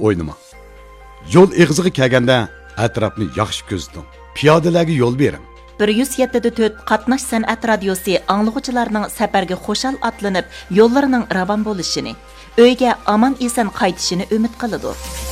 o'ynama. Yo'l eg'iziga kelganda atrofni yaxshi ko'ziting. Piyodalarga yo'l bering. 107.4 qatnash san'at radiosi anglag'uvchilarning safarga xo'shal atlanib, yo'llarining ravon bo'lishini, uyga omon eson qaytishini umid qiladi.